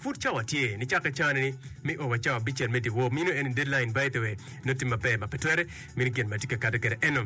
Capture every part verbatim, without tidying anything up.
food chawa tie ni chaka chani mi over chawa bichel meti wo mino en deadline by the way noti mape mapetwere mini gen matika kada kada eno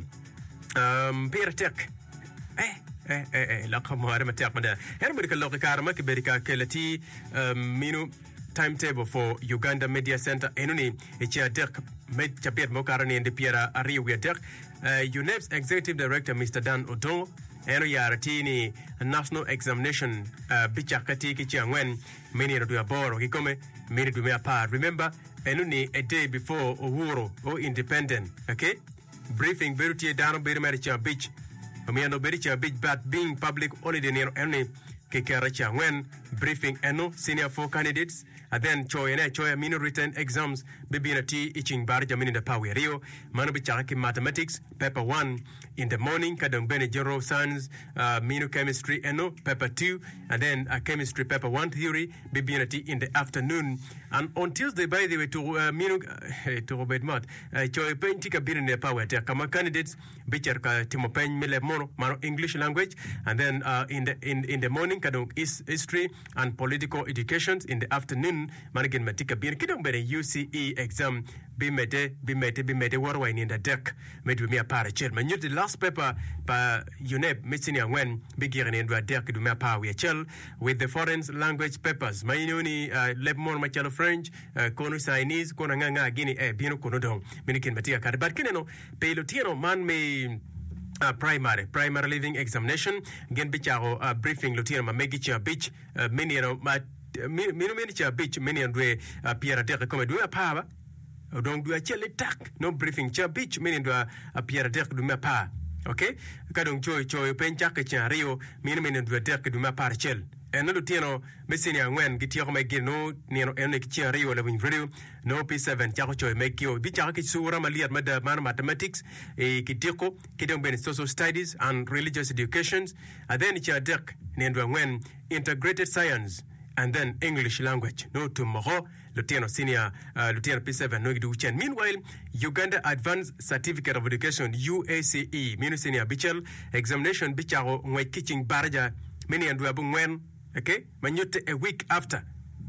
um pira tek eh eh eh la khamare matek mada her mo dikal lokka karama ke berika kelati mino timetable for Uganda Media Center enuni echa dek med chapet mo karani ende pira ari we dek U N E P's executive director Mister Dan Odongo eno yaratini national examination uh, bichakati kichangwen mini do aboro kikome mini do apart remember enuni a day before Uhuru or independent okay briefing berutie dano berimaricha beach Omiano bericha beach but being public holiday near any kikaracha when briefing eno senior four candidates and then choy and choy mino written exams bibina t iching barja mini the power rio mano bichaki mathematics paper one in the morning kadang bene general science uh, mino chemistry eno paper two and then uh, chemistry paper one theory bibina t in the afternoon and on Tuesday by the way to uh, mino uh, to Robert Mott uh, choy pentika bin the power te kama candidates bichar ka timo pen mele mono mano English language and then uh, in the in in the morning kadang is history and political education in the afternoon managin matika bin kidong bere U C E exam bimete bimete bimete warwa in the deck medu me apara chairman you the last paper pa U N E P missing when bigire in the deck do me apara we chel with the foreign language papers mainoni uh, lebmon machalo French uh, kono Chinese kono nganga gini eh bino kono dong minikin matika kad but kineno pelotino man me Uh, primary primary living examination gen bicharo uh, briefing lutino ma megicha beach uh, many no ma mini mini cha beach many ndwe uh, piera de comme dwe pa donc dwe chele tak no briefing cha beach many ndwe uh, piera de dwe pa okay kadong choy choy pencha ka cha rio mini mini ndwe de dwe pa chel eno lutino mesini angwen gitio me gino nino eno kichia rio le win video no P seven chako choy mekio bicha ka sura maliat mada man mathematics e kitiko kidong ben social studies and religious educations and then cha dek nendo angwen integrated science and then English language no tomorrow lutino senior uh, lutino P seven no gidu chen meanwhile Uganda Advanced Certificate of Education U A C E minu senior bichel examination bicharo ngwe kitching barja many and we ngwen okay manyute a week after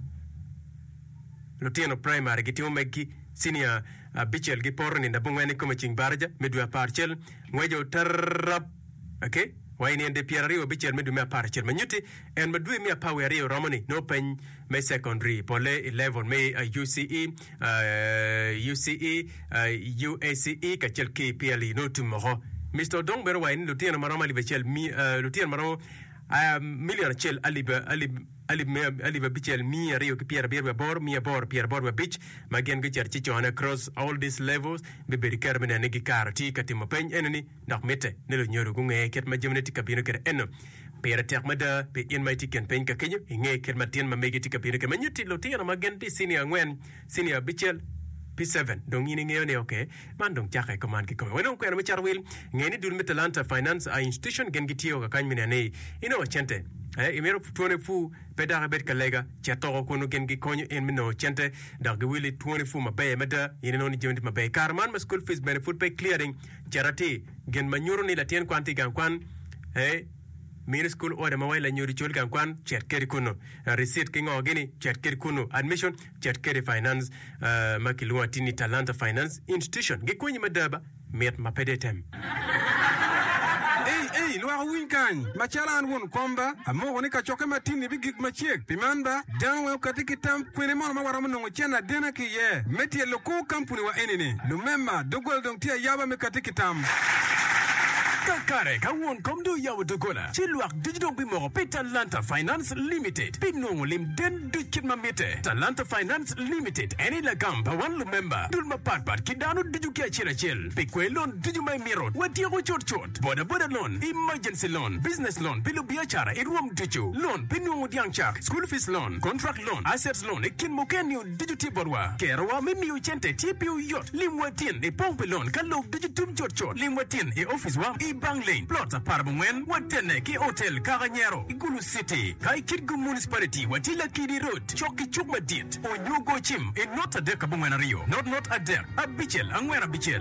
lutino primary gitio megi senior uh, bichel giporn in the bungweni komaching barja midwa parchel ngwejo tarap okay wayne ende pierre bichel midwa parchel manyute and madwe mi power rio romani no pen me secondary pole level me uh, U C E uh, U C E uh, U A C E kachel K P L no tomorrow Mister Dongber wayne lutino marama libechel mi uh, lutino marama um million chel aliba alib alib aliba bichel mi rio ki pierre berbe bor mi bor pierre bor beach magen gi cherchi chona across all these levels be be kermena ne gi karati katima pen eneni nak mete ne lo nyoro gu nge ket ma jemneti kabino ker enno pere tek mada pe in my tiken pen ka kenyo nge ket ma tien ma megeti kabino ker manyuti lo tiena magenti senior ngwen senior bichel P seven dong ini ngene okay man dong chaka ko man ki ko won ko en char wil ngeni dul metalanta finance a institution gen gitio ka kan minane ino chente eh imero twenty fu pedare bet kalega chato ko no gen gi konyo en mino chente dag wili twenty fu ma bay meda ine non jendi ma bay karman ma school fees benefit pay clearing charity gen manyuro ni la tien kwanti gan kwan eh Mini school order mawai nyuri chol kan kwan chet keri kuno receipt kingo gini chet keri kuno admission chet keri finance uh, makiluwa tini talanta finance institution gikunyi madaba met mapedetem Hey hey lo win kan machalan won komba amo ni ka choke matini bigik machiek pimanda dawo katiki tam kwene mo ma waramu no chena dena ki ye metie lo ko company wa enene lumema dogol dong tia yaba me katiki tam Kakare kawon komdo yawo dogola Chiluak dijidong bimo pe Talanta Finance Limited Pigno lim den dukit mamete Talanta Finance Limited Any la gamba one lumember Dulma pat pat kidano diju kia chila chil Pikwe loan diju may mirror Wati yako chot chot Boda boda loan Emergency loan Business loan Pilu biachara Iruam diju Loan Pinu udiang chak School fees loan Contract loan Assets loan Ikin mukenyo diju tiborwa Kerwa mimi uchente Tipiu yot Limwatin E pompe loan Kalok diju tum chot chot Limwatin E office wam E Bang Lane, Plot Apartment, Watene, Ki Hotel, Caranyero, Igulu City, Kai Kidgu Municipality, Watila Kidi Road, Choki Chukma Dit, Onyugo Chim, and not a deck abong Rio, not not a deck, a bichel, Angwera bichel.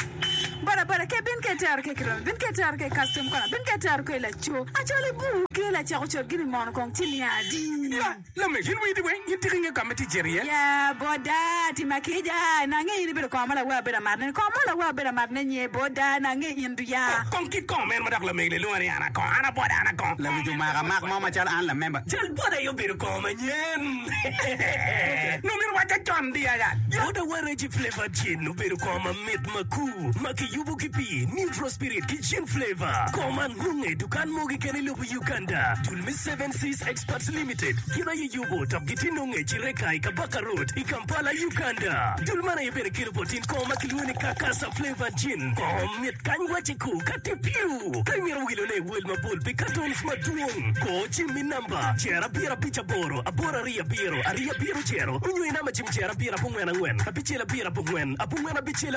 Bara bara ke bin ke tar ke kro bin ke tar ke custom kona bin ke tar ke la chu a chole bu ke la la cha cho gini mon kong tili adi la me hin wi di we yin ti nge kamati jeria ya boda ti makija na nge ni be ko mala wa be ma ne ko mala wa be ma ne nye boda na nge indu ya kon ki kon men madak la me le lo ari ana kon ana boda ana kon la mi ma ga mak ma ma chal an la memba chal boda yo be ko ma nyen no mi wa cha chon dia ya boda wa reji flavor gin no be ko ma met maku maki yubu kipi neutral spirit kitchen flavor koman hunge dukan mogi kene lubu Uganda Dulmi seven Seas Experts Limited kina ye yubo tap gitino nge chireka ikabaka road ikampala Uganda dulmana ye bere kilo potin koma kiluni kakasa flavor gin kom met kanywa chiku katipiu kaimira wilo ne wilma bul pikaton smaduong ko chimi namba chera bira picha boro abora ria biro aria biro chero unyo inama chim chera bira pungwena ngwen apichela bira pungwen apungwena bichela